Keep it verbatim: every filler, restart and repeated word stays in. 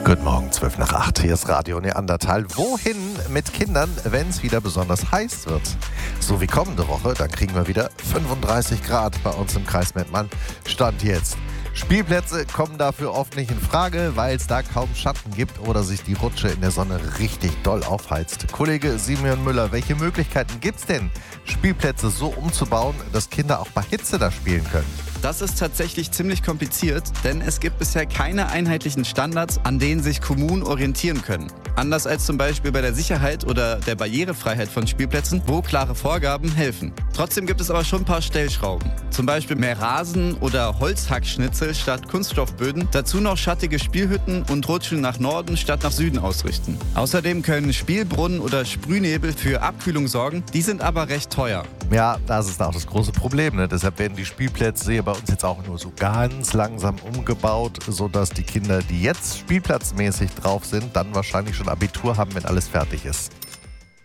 Guten Morgen, zwölf nach acht. Hier ist Radio Neandertal. Wohin mit Kindern, wenn es wieder besonders heiß wird? So wie kommende Woche, dann kriegen wir wieder fünfunddreißig Grad bei uns im Kreis Mettmann. Stand jetzt. Spielplätze kommen dafür oft nicht in Frage, weil es da kaum Schatten gibt oder sich die Rutsche in der Sonne richtig doll aufheizt. Kollege Simeon Müller, welche Möglichkeiten gibt es denn, Spielplätze so umzubauen, dass Kinder auch bei Hitze da spielen können? Das ist tatsächlich ziemlich kompliziert, denn es gibt bisher keine einheitlichen Standards, an denen sich Kommunen orientieren können. Anders als zum Beispiel bei der Sicherheit oder der Barrierefreiheit von Spielplätzen, wo klare Vorgaben helfen. Trotzdem gibt es aber schon ein paar Stellschrauben. Zum Beispiel mehr Rasen oder Holzhackschnitzel statt Kunststoffböden. Dazu noch schattige Spielhütten und Rutschen nach Norden statt nach Süden ausrichten. Außerdem können Spielbrunnen oder Sprühnebel für Abkühlung sorgen. Die sind aber recht teuer. Ja, das ist auch das große Problem. Ne? Deshalb werden die Spielplätze hier bei uns jetzt auch nur so ganz langsam umgebaut, sodass die Kinder, die jetzt spielplatzmäßig drauf sind, dann wahrscheinlich schon Abitur haben, wenn alles fertig ist.